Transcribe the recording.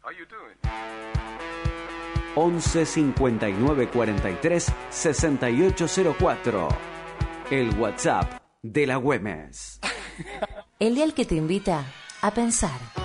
11 59 43 6804. El WhatsApp de la Güemes. El dial que te invita a pensar.